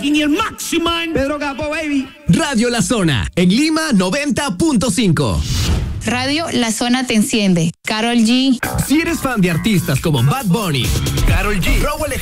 fucking el máximo. Pedro Capo, baby. Radio La Zona, en Lima 90.5. Radio La Zona te enciende. Karol G. Si eres fan de artistas como Bad Bunny, Karol G, Rauw